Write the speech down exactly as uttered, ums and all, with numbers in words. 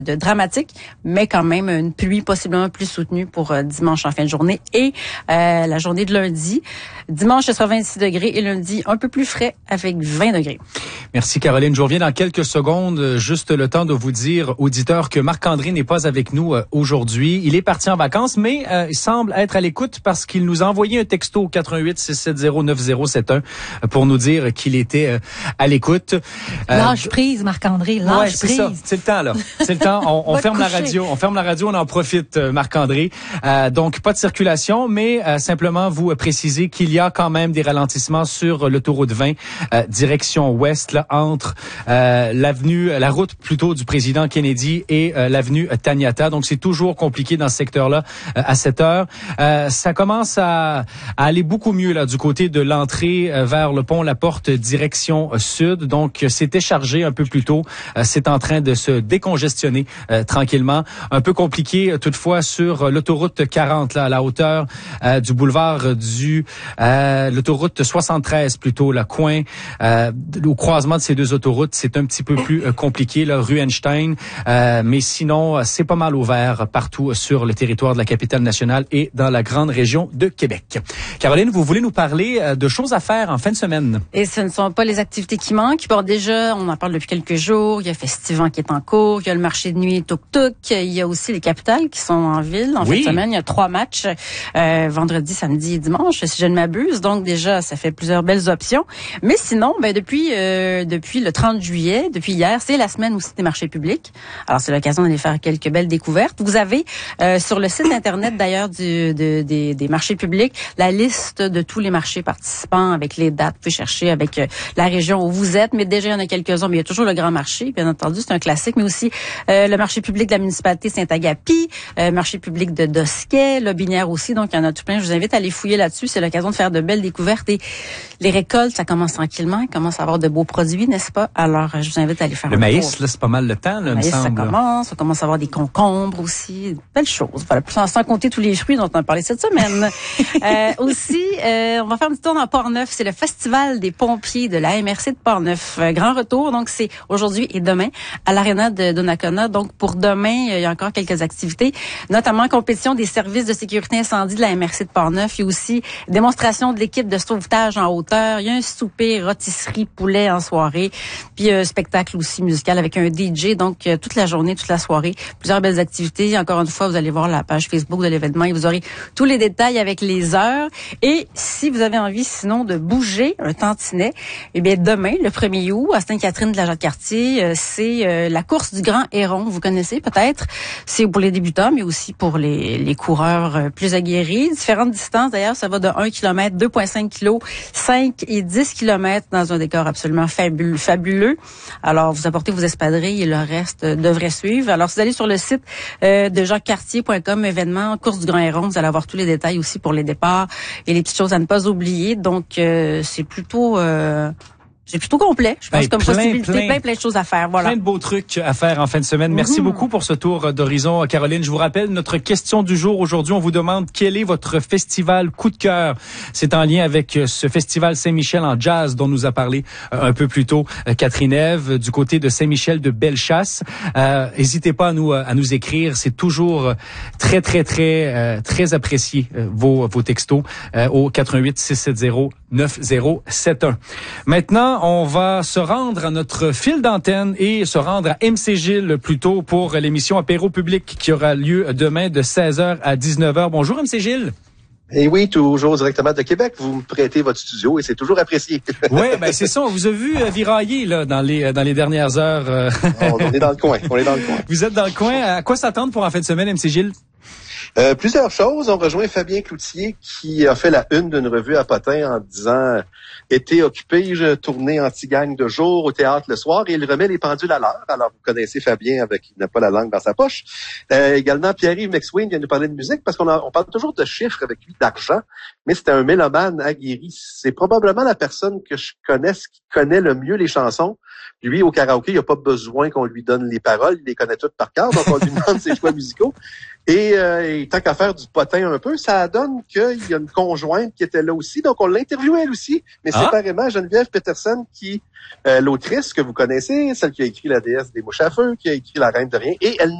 de dramatique, mais quand même une pluie possiblement plus soutenue pour euh, dimanche en fin de journée et euh, la journée de lundi. Dimanche, ce sera vingt-six degrés et lundi, un peu plus frais avec vingt degrés. Merci Caroline. Je reviens dans quelques secondes. Juste le temps de vous dire, auditeurs, que Marc-André n'est pas avec nous euh, aujourd'hui. Il est parti en vacances, mais euh, il semble être à l'écoute parce qu'il nous a envoyé un texto au quatre un huit, six sept zéro, neuf zéro sept un pour nous dire qu'il était euh, à l'écoute. Euh, lâche prise, Marc-André, lâche ouais, prise. C'est ça. C'est le temps, là. C'est le temps. On, on ferme la radio. On ferme la radio, on en profite, Marc-André. Euh, donc, pas de circulation, mais euh, simplement vous préciser qu'il y a quand même des ralentissements sur l'autoroute vingt, euh, direction ouest, là, entre euh, l'avenue, la route plutôt du président Kennedy et euh, l'avenue Taniata. Donc, c'est toujours compliqué dans ce secteur-là euh, à cette heure. Euh, ça commence à, à aller beaucoup mieux là du côté de l'entrée euh, vers le pont La Porte, direction euh, sud. Donc, c'était chargé un peu plus tôt. Euh, c'est en train de se décongestionner euh, tranquillement. Un peu compliqué euh, toutefois sur euh, l'autoroute quarante, là, à la hauteur euh, du boulevard euh, du euh, l'autoroute soixante-treize plutôt, le coin euh, au croisement de ces deux autoroutes, c'est un petit peu plus euh, compliqué, là, rue Einstein, euh, mais sinon c'est pas mal ouvert partout sur le territoire de la capitale nationale et dans la grande région de Québec. Caroline, vous voulez nous parler euh, de choses à faire en fin de semaine? Et ce ne sont pas les activités qui manquent. Bon, déjà, on en parle depuis quelques jours. Il y a Festivant qui est en cours. Il y a le marché de nuit Tuk Tuk. Il y a aussi les capitales qui sont en ville. En oui. fin de semaine, il y a trois matchs. Euh, vendredi, samedi et dimanche, si je ne m'abuse. Donc, déjà, ça fait plusieurs belles options. Mais sinon, ben depuis euh, depuis le trente juillet, depuis hier, c'est la semaine aussi des marchés publics. Alors, c'est l'occasion d'aller faire quelques belles découvertes. Vous avez euh, sur le site Internet, d'ailleurs, du, de, des, des marchés publics, la liste de tous les marchés participants avec les dates. Vous pouvez chercher avec euh, la région où vous êtes. Mais déjà, il y en a quelques-uns. Mais il y a toujours le Grand Marché, bien entendu, c'est un classique. Mais aussi euh, le marché public de la municipalité Saint-Agapi, euh, marché public de Dosquet, Lobinière aussi. Donc, il y en a tout plein. Je vous invite à aller fouiller là-dessus. C'est l'occasion de faire de belles découvertes. Et les récoltes, ça commence tranquillement. Il commence à avoir de beaux produits, n'est-ce pas? Alors, je vous invite à aller faire le un maïs, tour. Là, c'est pas mal le temps, là, le me maïs, semble. ça commence. On commence à avoir des concombres aussi. Belles choses. Voilà. Sans, sans compter tous les fruits dont on a parlé cette semaine. euh, aussi, euh, on va faire un petit tour dans Port-Neuf. C'est le Festival des pompiers de la M R C de Port-Neuf. Euh, grand retour. Donc, c'est aujourd'hui et demain à l'Arena de Donnacona. Donc, pour demain, il y a encore quelques activités, notamment compétition des services de sécurité incendie de la M R C de Port-Neuf. Il y a aussi démonstration de l'équipe de sauvetage en hauteur. Il y a un souper, rôtisserie, poulet en soirée. Puis un spectacle aussi musical avec un D J. Donc, euh, toute la journée, toute la soirée. Plusieurs belles activités. Encore une fois, vous allez voir la page Facebook de l'événement et vous aurez tous les détails avec les heures. Et si vous avez envie, sinon, de bouger un tantinet, eh bien, demain, le premier août, à Sainte-Catherine de la Jacques-Cartier, euh, c'est euh, la course du Grand Héron. Vous connaissez peut-être. C'est pour les débutants, mais aussi pour les, les coureurs euh, plus aguerris. Différentes distances, d'ailleurs, ça va de un kilomètre, deux virgule cinq kilos, cinq et dix kilomètres dans un décor absolument fabuleux. fabuleux. Alors, vous apportez vos espadrilles et le reste euh, devrait suivre. Alors, si vous allez sur le site euh, de jacques cartier point com, événement, course du Grand Héron, vous allez avoir tous les détails aussi pour les départs et les petites choses à ne pas oublier. Donc, euh, c'est plutôt... Euh, C'est plutôt complet, je pense, ben, comme plein, possibilité, plein, plein, plein de choses à faire. Voilà. Plein de beaux trucs à faire en fin de semaine. Merci mm-hmm. beaucoup pour ce tour d'horizon, Caroline. Je vous rappelle, notre question du jour aujourd'hui, on vous demande quel est votre festival coup de cœur. C'est en lien avec ce festival Saint-Michel en jazz dont nous a parlé euh, un peu plus tôt euh, Catherine Ève du côté de Saint-Michel de Bellechasse. Euh, n'hésitez pas à nous à nous écrire, c'est toujours très très très euh, très apprécié euh, vos vos textos euh, au quatre un huit, six sept zéro, neuf zéro sept un. Maintenant, on va se rendre à notre fil d'antenne et se rendre à M C Gilles plutôt pour l'émission Apéro Public qui aura lieu demain de seize heures à dix-neuf heures. Bonjour M C Gilles. Et oui, toujours directement de Québec. Vous me prêtez votre studio et c'est toujours apprécié. Oui, ben c'est ça. On vous a vu euh, virailler là dans les dans les dernières heures. Euh... on, on est dans le coin. On est dans le coin. Vous êtes dans le coin. À quoi s'attendre pour en fin de semaine, M C Gilles? Euh, plusieurs choses. On rejoint Fabien Cloutier qui a fait la une d'une revue à Potin en disant « Été occupé, je tournais anti-gang de jour au théâtre le soir » et il remet les pendules à l'heure. Alors, vous connaissez Fabien avec il n'a pas la langue dans sa poche. Euh, également, Pierre-Yves McSween vient nous parler de musique parce qu'on a, on parle toujours de chiffres avec lui, d'argent, mais c'est un mélomane aguerri. C'est probablement la personne que je connaisse qui connaît le mieux les chansons. Lui, au karaoké, il n'a pas besoin qu'on lui donne les paroles, il les connaît toutes par cœur, donc on lui demande ses choix musicaux. Et, euh, et tant qu'à faire du potin un peu, ça donne qu'il y a une conjointe qui était là aussi, donc on l'a interviewée elle aussi, mais Ah. séparément, Geneviève Peterson, qui euh, l'autrice que vous connaissez, celle qui a écrit La déesse des mouches à feu, qui a écrit La reine de rien, et elle